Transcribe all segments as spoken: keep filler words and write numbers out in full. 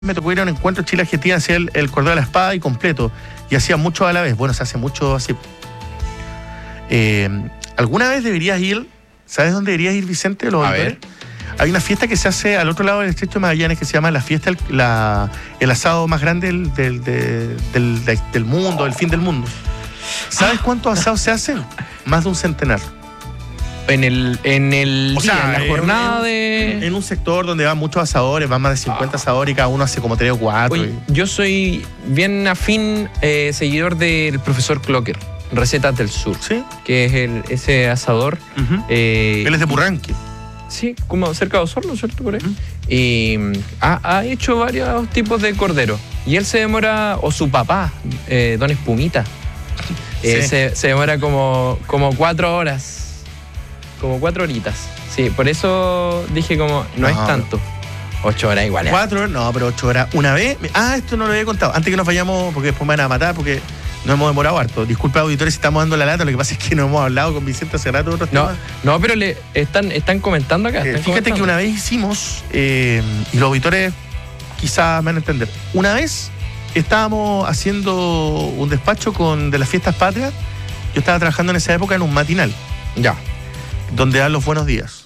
Me tocó ir a un encuentro Chile-Argentina, hacía el, el cordón de la espada y completo. Y hacía mucho a la vez. Bueno, se hace mucho así. Eh, ¿Alguna vez deberías ir? ¿Sabes dónde deberías ir, Vicente? Los a ver. Hay una fiesta que se hace al otro lado del Estrecho de Magallanes que se llama la fiesta, la, el asado más grande del, del, del, del, del mundo, el fin del mundo. ¿Sabes cuántos asados se hacen? Más de un centenar. En el, en el O día, sea, en la jornada en, de... En un sector donde van muchos asadores, van más de cincuenta asadores y cada uno hace como tres o cuatro. Oye, yo soy bien afín eh, seguidor del profesor Clocker, Recetas del Sur. ¿Sí? Que es el, ese asador. Uh-huh. eh, Él es de Purranque. Sí, como cerca de Osorno, ¿cierto? Por ahí. Uh-huh. Y ha, ha hecho varios tipos de cordero. Y él se demora, o su papá, eh, Don Espumita, eh, Sí. se, se demora como, como cuatro horas. Como cuatro horitas. Sí, por eso dije como, no, No, es tanto. Ocho horas igual. es- Cuatro, no, pero ocho horas. Una vez, ah, esto no lo había contado. Antes que nos vayamos, porque después me van a matar, porque nos hemos demorado harto. Disculpa, auditores, si estamos dando la lata. Lo que pasa es que no hemos hablado con Vicente hace rato de otros No, temas. no, pero le están, están comentando acá. Eh, están fíjate que comentando. una vez hicimos, eh, y los auditores quizás me van a entender. Una vez estábamos haciendo un despacho con de las fiestas patrias. Yo estaba trabajando en esa época en un matinal, Ya. donde dan los buenos días.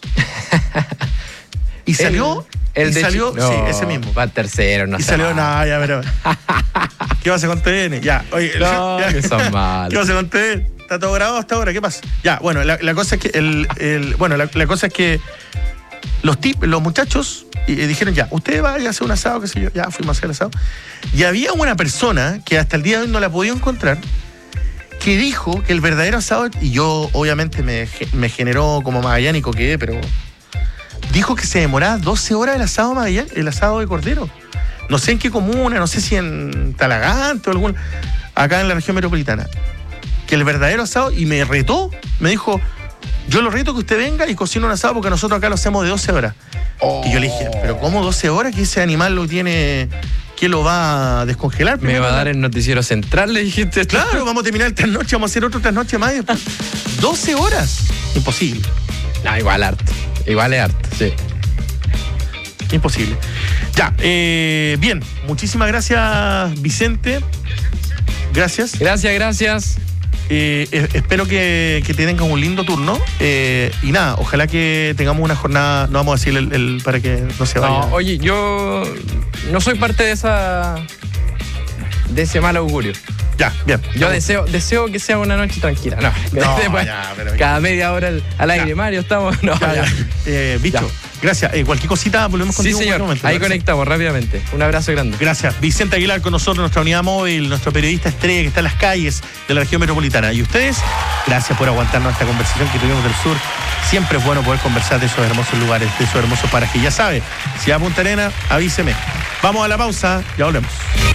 Y salió, El y de salió, Chi- no, sí, ese mismo. Va tercero, no y sé. salió, no, ya, pero. ¿Qué pasa con T V N? Ya, oye, No, ya. que son ¿Qué malos. pasa con T V N? ¿Está todo grabado hasta ahora? ¿Qué pasa? Ya, bueno, la, la cosa es que el, el bueno, la, la cosa es que los tip, los muchachos y, y dijeron, ya, usted vaya a hacer un asado, qué sé yo, ya fuimos a hacer el asado. Y había una persona que hasta el día de hoy no la podía encontrar, que dijo que el verdadero asado, y yo obviamente me, me generó como magallánico que, pero dijo que se demoraba doce horas el asado magallán, el asado de cordero. No sé en qué comuna, no sé si en Talagante o algún, acá en la región metropolitana. Que el verdadero asado, y me retó, me dijo, yo lo reto que usted venga y cocine un asado porque nosotros acá lo hacemos de doce horas. Oh. Y yo le dije, pero ¿cómo doce horas? Que ese animal lo tiene, ¿quién lo va a descongelar? Me va a dar el noticiero central, le dijiste. Claro, vamos a terminar el trasnoche, vamos a hacer otro trasnoche más y después. doce horas. Imposible. No, igual harto. Igual es harto, sí. Imposible. Ya, eh, bien. Muchísimas gracias, Vicente. Gracias. Gracias, gracias. Eh, eh, espero que, que te tengas un lindo turno. Eh, y nada, ojalá que tengamos una jornada, no vamos a decir el, el- para que no se vaya. No, oye, yo no soy parte de esa. de ese mal augurio. Ya, bien. Yo deseo, deseo que sea una noche tranquila. No, No, después, ya, pero- cada media hora al, al aire, Ya. Mario, estamos. No, Ya, ya. ya. Eh, bicho, Ya. gracias. Eh, cualquier cosita, volvemos Sí, contigo en señor. cualquier momento. Ahí ¿te parece? conectamos rápidamente. Un abrazo grande. Gracias. Vicente Aguilar con nosotros, nuestra unidad móvil, nuestro periodista estrella que está en las calles de la región metropolitana. Y ustedes, gracias por aguantarnos esta conversación que tuvimos del sur. Siempre es bueno poder conversar de esos hermosos lugares, de esos hermosos parajes. Ya sabe, si va a Punta Arenas, avíseme. Vamos a la pausa, ya volvemos.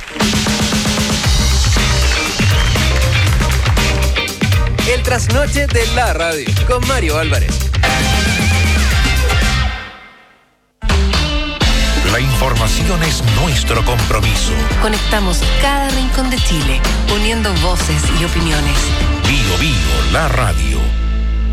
El trasnoche de la radio con Mario Álvarez. La información es nuestro compromiso. Conectamos cada rincón de Chile, uniendo voces y opiniones. Bio Bio, la radio.